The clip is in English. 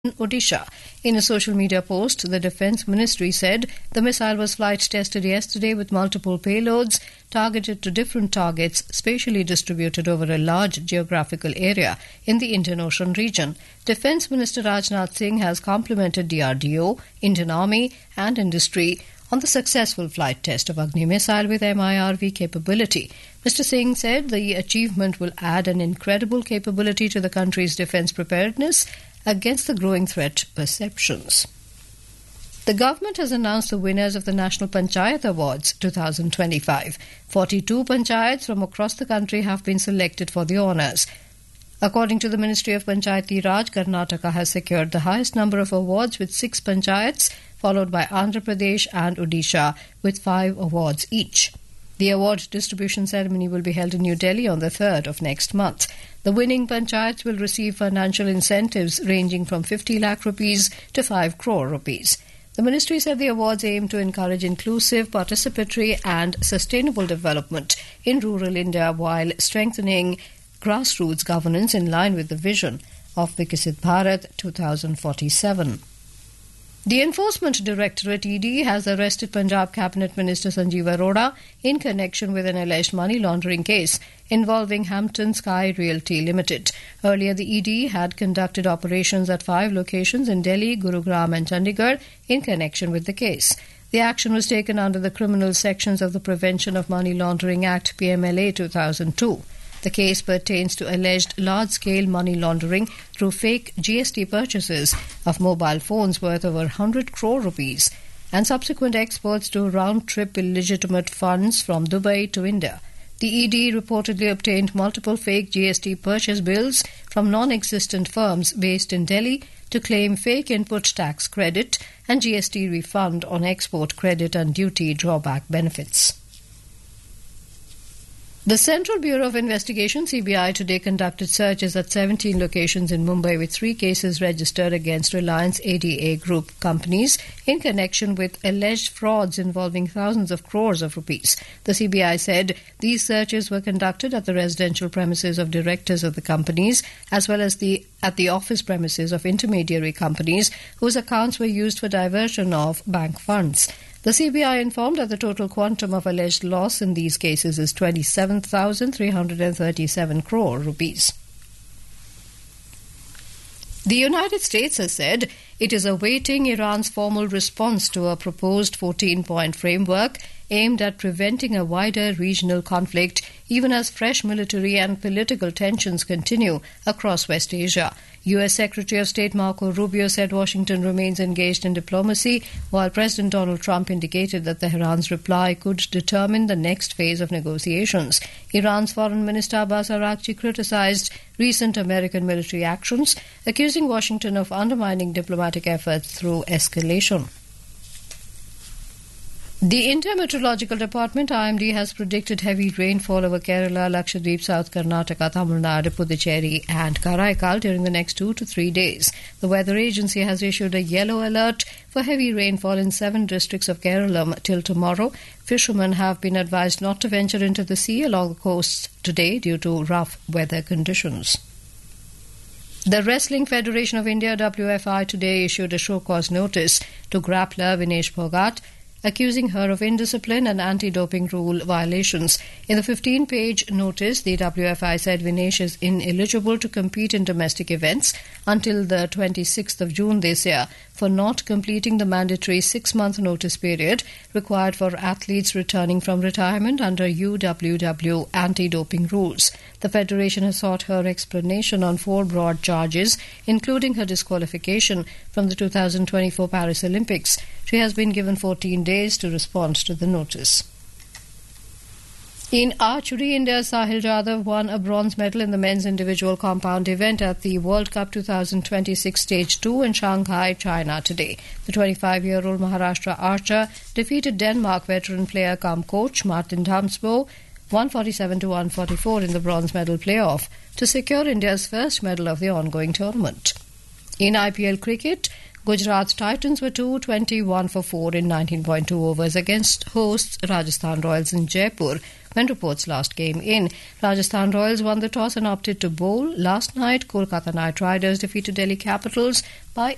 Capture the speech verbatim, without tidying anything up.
Odisha. In a social media post, the Defence Ministry said the missile was flight tested yesterday with multiple payloads targeted to different targets spatially distributed over a large geographical area in the Indian Ocean region. Defence Minister Rajnath Singh has complimented D R D O, Indian Army and industry on the successful flight test of Agni missile with M I R V capability. Mister Singh said the achievement will add an incredible capability to the country's defence preparedness against the growing threat perceptions. The government has announced the winners of the National Panchayat Awards twenty twenty-five. forty-two panchayats from across the country have been selected for the honours. According to the Ministry of Panchayati Raj, Karnataka has secured the highest number of awards with six panchayats, followed by Andhra Pradesh and Odisha with five awards each. The award distribution ceremony will be held in New Delhi on the third of next month. The winning panchayats will receive financial incentives ranging from fifty lakh rupees to five crore rupees. The ministry said the awards aim to encourage inclusive, participatory and sustainable development in rural India while strengthening grassroots governance in line with the vision of Viksit Bharat twenty forty-seven. The Enforcement Directorate E D has arrested Punjab Cabinet Minister Sanjeev Arora in connection with an alleged money laundering case involving Hampton Sky Realty Limited. Earlier, the E D had conducted operations at five locations in Delhi, Gurugram and Chandigarh in connection with the case. The action was taken under the criminal sections of the Prevention of Money Laundering Act P M L A two thousand two. The case pertains to alleged large-scale money laundering through fake G S T purchases of mobile phones worth over one hundred crore rupees and subsequent exports to round-trip illegitimate funds from Dubai to India. The E D reportedly obtained multiple fake G S T purchase bills from non-existent firms based in Delhi to claim fake input tax credit and G S T refund on export credit and duty drawback benefits. The Central Bureau of Investigation, C B I, today conducted searches at seventeen locations in Mumbai with three cases registered against Reliance A D A Group companies in connection with alleged frauds involving thousands of crores of rupees. The C B I said these searches were conducted at the residential premises of directors of the companies as well as the at the office premises of intermediary companies whose accounts were used for diversion of bank funds. The C B I informed that the total quantum of alleged loss in these cases is twenty-seven thousand three hundred thirty-seven crore rupees. The United States has said it is awaiting Iran's formal response to a proposed fourteen-point framework aimed at preventing a wider regional conflict, even as fresh military and political tensions continue across West Asia. U S Secretary of State Marco Rubio said Washington remains engaged in diplomacy, while President Donald Trump indicated that Tehran's reply could determine the next phase of negotiations. Iran's Foreign Minister Abbas Araghchi criticized recent American military actions, accusing Washington of undermining diplomatic efforts through escalation. The India Meteorological Department, I M D, has predicted heavy rainfall over Kerala, Lakshadweep, South Karnataka, Tamil Nadu, Puducherry and Karaikal during the next two to three days. The weather agency has issued a yellow alert for heavy rainfall in seven districts of Kerala till tomorrow. Fishermen have been advised not to venture into the sea along the coasts today due to rough weather conditions. The Wrestling Federation of India, W F I, today issued a show-cause notice to grappler Vinesh Phogat, accusing her of indiscipline and anti-doping rule violations. In the fifteen-page notice, the W F I said Vinesh is ineligible to compete in domestic events until the twenty-sixth of June this year for not completing the mandatory six-month notice period required for athletes returning from retirement under U W W anti-doping rules. The Federation has sought her explanation on four broad charges, including her disqualification from the two thousand twenty-four Paris Olympics. She has been given fourteen days to respond to the notice. In archery, India's Sahil Jadhav won a bronze medal in the men's individual compound event at the World Cup twenty twenty-six Stage two in Shanghai, China today. The twenty-five-year-old Maharashtra archer defeated Denmark veteran player cum coach Martin Damsbo one forty-seven to one forty-four in the bronze medal playoff to secure India's first medal of the ongoing tournament. In I P L cricket, Gujarat Titans were two twenty-one for four in nineteen point two overs against hosts Rajasthan Royals in Jaipur when reports last came in. Rajasthan Royals won the toss and opted to bowl. Last night, Kolkata Knight Riders defeated Delhi Capitals by